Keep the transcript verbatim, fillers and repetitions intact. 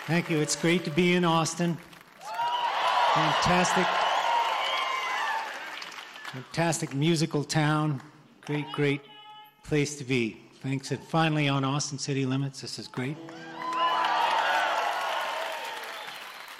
Thank you. It's great to be in Austin. Fantastic, fantastic musical town. Great, great place to be. Thanks. And finally on Austin City Limits. This is great.